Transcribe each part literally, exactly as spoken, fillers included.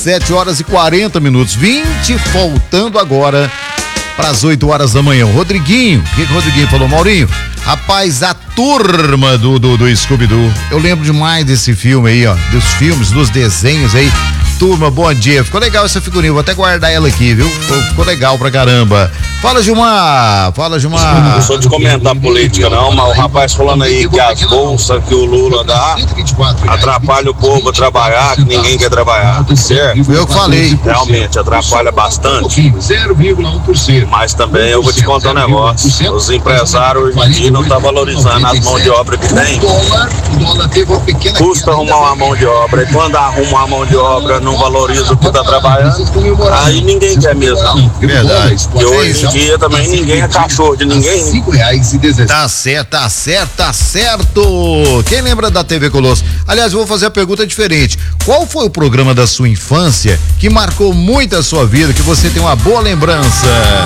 sete horas e quarenta minutos, vinte, faltando agora para as oito horas da manhã. O Rodriguinho, o que, que o Rodriguinho falou, Maurinho? Rapaz, a turma do, do, do Scooby-Doo, eu lembro demais desse filme aí, ó, dos filmes, dos desenhos aí. Turma, bom dia, ficou legal essa figurinha, vou até guardar ela aqui, viu? Ficou, ficou legal pra caramba. Fala, Gilmar, fala, Gilmar. Não sou de comentar política não, mas o rapaz falando aí que as bolsas que o Lula dá atrapalha o povo a trabalhar, que ninguém quer trabalhar, certo? Foi eu que falei. Realmente, atrapalha bastante, mas também eu vou te contar um negócio, os empresários hoje em dia não estão valorizando as mãos de obra que tem. Custa arrumar uma mão de obra, e quando arruma uma mão de obra não valoriza o que está trabalhando, aí ninguém quer mesmo não. Verdade. E hoje em dia também ninguém é cachorro de ninguém. Tá certo, tá certo, tá certo. Quem lembra da T V Colosso? Aliás, eu vou fazer a pergunta diferente. Qual foi o programa da sua infância que marcou muito a sua vida, que você tem uma boa lembrança?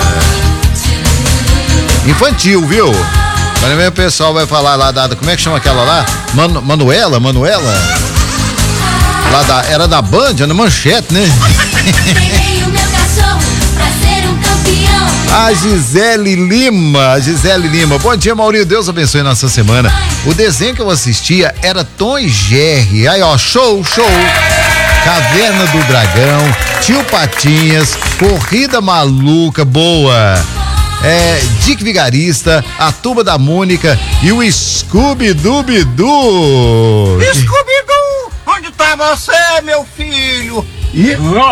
Infantil, viu? Agora mesmo o pessoal vai falar lá da, como é que chama aquela lá? Manu, Manuela, Manuela? Lá da, era da Band, na Manchete, né? A Gisele Lima, a Gisele Lima. Bom dia, Maurinho, Deus abençoe nossa semana. O desenho que eu assistia era Tom e Jerry. Aí, ó, show, show. Caverna do Dragão, Tio Patinhas, Corrida Maluca, boa. É, Dick Vigarista, a Turma da Mônica e o Scooby-Dooby-Doo. Scooby-Doo, onde tá você, meu filho? E...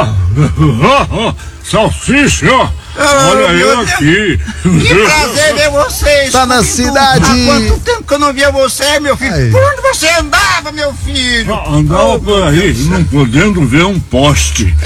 Salsicha, Ah, olha meu eu Deus. aqui. Que prazer ver vocês. Tá na cidade. Há quanto tempo que eu não via você, meu filho? Ai. Por onde você andava, meu filho? Ah, andava por aí, não podendo ver um poste.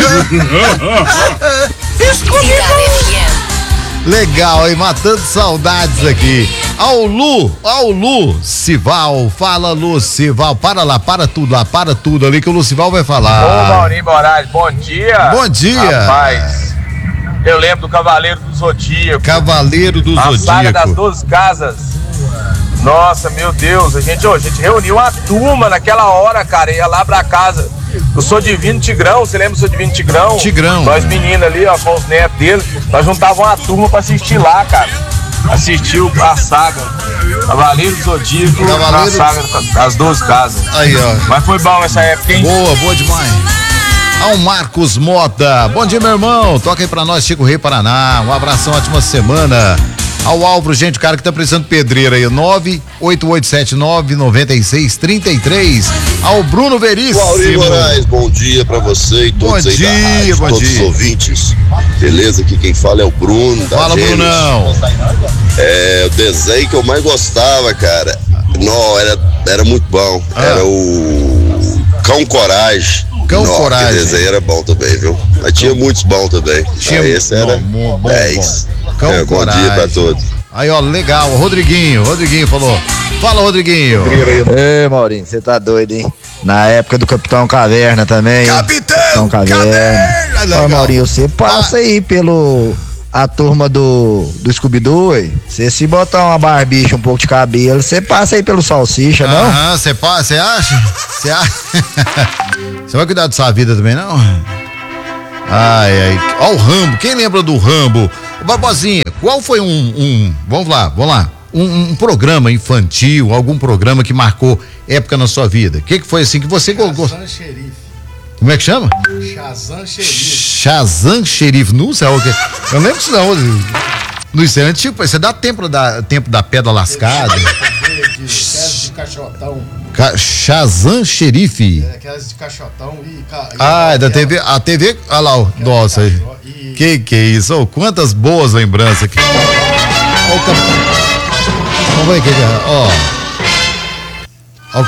Scooby-Doo. Legal, hein? Matando saudades aqui. Ao Lu, ao Lu Cival, fala Lu Cival, para lá, para tudo lá, para tudo ali que o Lu Cival vai falar. Ô Maurinho Moraes, bom dia. Bom dia. Rapaz, eu lembro do Cavaleiro do Zodíaco. Cavaleiro do a Zodíaco. saga das doze casas. Nossa, meu Deus, a gente, a gente reuniu uma turma naquela hora, cara, ia lá pra casa. Eu sou Divino Tigrão, você lembra do seu Divino Tigrão? Tigrão. Nós meninos ali, ó, com os netos dele, nós juntávamos uma turma pra assistir lá, cara. Assistiu a saga Cavaleiro do Zodíaco, Cavaleiro... a saga das doze casas. Aí, ó. Mas foi bom essa época, hein? Boa, boa demais. Ao Marcos Mota, bom dia, meu irmão. Toca aí pra nós, Chico Rei Paraná. Um abração, ótima semana. Ao Álvaro, gente, o cara que tá precisando de pedreira aí, nove oito oito sete nove nove seis três três. Ao Bruno Veríssimo. Maurinho Moraes, bom dia pra você e todos Bom aí dia, da rádio, bom todos dia. os ouvintes. Beleza? Aqui quem fala é o Bruno, da Fala, Gênesis. Brunão. É, o desenho que eu mais gostava, cara, não, era, era muito bom. Ah. Era o Cão Coragem. Cão Nó, Coragem. Que desenho era bom também, viu? Mas tinha muitos bons também. Tinha- Aí esse era bom, bom, bom, dez. bom. Cão É, bom Coragem. dia pra todos. Aí, ó, legal. Rodriguinho, Rodriguinho falou. Fala, Rodriguinho. Ê, Maurinho, você tá doido, hein? Na época do Capitão Caverna também. Capitão Caverna. Caverna, legal. Ó, Maurinho, você passa Ah. aí pelo... A turma do, do Scooby-Doo, ué. Você se botar uma barbicha, um pouco de cabelo, você passa aí pelo Salsicha, não? Aham, você passa, você acha? Você acha? Você vai cuidar da sua vida também, não? Ai, ai. Ó o Rambo, quem lembra do Rambo? Barbosinha, qual foi um, um vamos lá, vamos lá, um, um programa infantil, algum programa que marcou época na sua vida? O que que foi assim que você gostou? Shazam Xerife. Como é que chama? Shazam Xerife. Shazam Xerife, não sei o que. Eu lembro disso não. Não sei, é antigo, você dá tempo da, tempo da pedra lascada. De, de, de caixotão. Ca- Shazam Xerife. É, aquelas de caixotão e. ca- e Ah, é da aquela- T V. A T V. Olha lá, ó, nossa. aí. E- Que que é isso? Ô, quantas boas lembranças aqui. Ó o capitão. Vamos ver o que que é. Ó. Ó,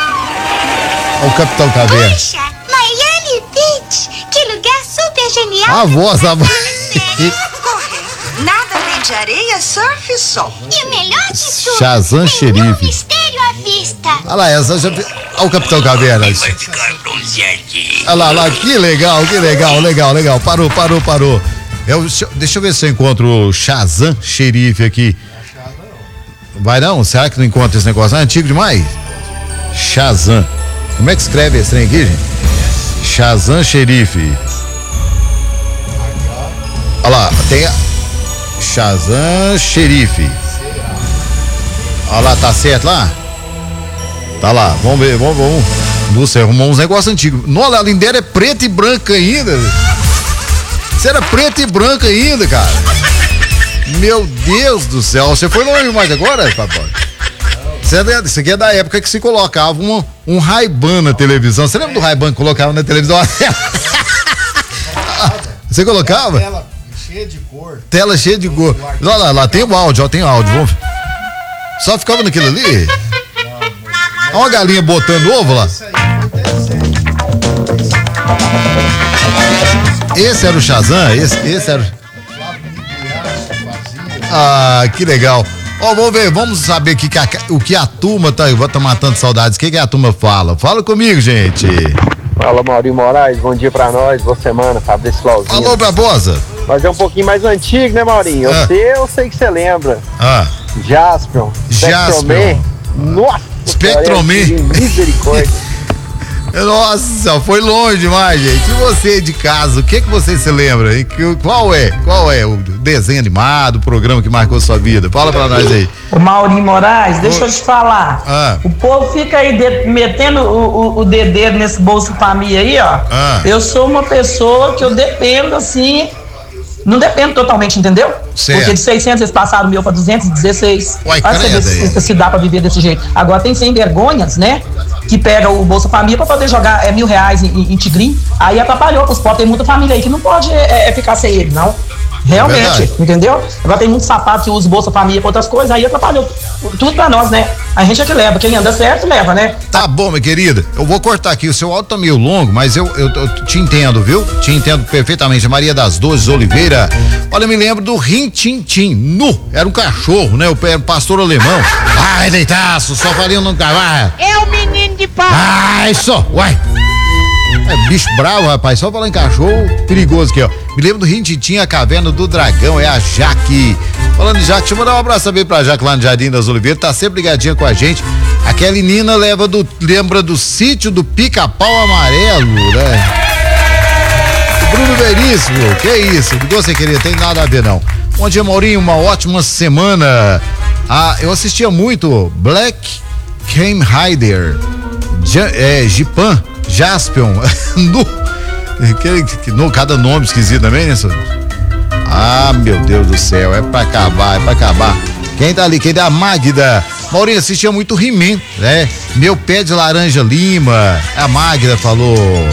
o- ó o Capitão Caverna. Puxa, Miami Beach, que lugar super genial. A voz, a voz. Correto. Nada além de areia, surf e sol. E o melhor de tudo, Shazam nenhum Xerife. mistério à vista. Olha lá, essa já. Olha o Capitão Caverna. Olha lá, olha lá, que legal, que legal, legal, legal. Parou, parou, parou. Eu, deixa, deixa eu ver se eu encontro o Shazam Xerife aqui. Vai não? Será que não encontra esse negócio? É antigo demais? Shazam. Como é que escreve esse trem aqui, gente? Shazam Xerife. Olha lá, tem a Shazam Xerife. Olha lá, tá certo lá? Tá lá, vamos ver, vamos, vamos. Nossa, arrumou uns negócios antigos. Nossa, a Lindera é preta e branca ainda. Você era preta e branca ainda, cara. Meu Deus do céu, você foi longe mais agora, papai? Isso aqui é da época que se colocava um, um Ray-Ban na televisão. Você lembra do Ray-Ban que colocava na televisão? Você colocava? Tela cheia de cor. Tela cheia de cor. Olha lá, lá tem o áudio, ó, tem o áudio. Vamos... Só ficava naquilo ali? Olha uma galinha botando ovo lá. Esse era o Shazam? Esse, esse era o... Ah, que legal. Ó, oh, vamos ver, vamos saber o que, que a, o que a turma tá, eu vou tá matando saudades. O que, que a turma fala? Fala comigo, gente. Fala, Maurinho Moraes, bom dia pra nós, boa semana, Fabrício Lauzinho. Alô, Barbosa. Mas é um pouquinho mais antigo, né, Maurinho? Ah. Você, eu sei que você lembra. Ah. Jaspion. Jaspion. Nossa, Spectroman. Misericórdia. Nossa, foi longe demais, gente. E você de casa, o que que você se lembra? Hein? Qual é? Qual é o desenho animado, o programa que marcou sua vida? Fala pra nós aí. O Maurinho Moraes, deixa eu te falar. Ah. O povo fica aí de, metendo o, o, o dedo nesse Bolsa Família aí, ó. Ah. Eu sou uma pessoa que eu dependo, assim... Não dependo totalmente, entendeu? Certo. Porque de seiscentos eles passaram o meu para duzentos e dezesseis. Uai, Olha você ver se, se dá para viver desse jeito. Agora tem sem vergonhas, né? Que pega o Bolsa Família para poder jogar é, mil reais em, em, em tigrinho. Aí atrapalhou pros pobres. Tem muita família aí que não pode é, é, ficar sem ele, não. Realmente, Verdade. entendeu? Agora tem muito sapato que usa Bolsa Família para outras coisas. Aí atrapalhou tudo pra nós, né? A gente é que leva. Quem anda certo, leva, né? Tá bom, minha querida. Eu vou cortar aqui. O seu áudio tá meio longo, mas eu, eu, eu te entendo, viu? Te entendo perfeitamente. Maria das Dores Oliveira. Olha, eu me lembro do Rin Tin Tin. Nu. Era um cachorro, né? O pastor alemão. Ai, deitaço, só faria no cavalo. É o menino de pau. Ai, só. Uai. É bicho bravo, rapaz. Só falar em cachorro, perigoso aqui, ó. Me lembro do Rin Tin Tin, a Caverna do Dragão. É a Jaque. Falando de Jaque, deixa eu mandar um abraço também pra Jaque lá no Jardim das Oliveiras. Tá sempre ligadinha com a gente. A Kelly Nina leva do, lembra do sítio do Pica-Pau Amarelo, né? O Bruno Veríssimo, que isso? De você, querida, tem nada a ver, não. Bom dia, Maurinho, uma ótima semana. Ah, eu assistia muito Black Kamen Rider, ja, é, Gipan, Jaspion, no, que, que, no, cada nome esquisito também, né, senhor? Ah, meu Deus do céu, é pra acabar, é pra acabar. Quem tá ali? Quem tá? A Magda. Maurinho assistia muito He-Man, né? Meu pé de laranja Lima. A Magda falou.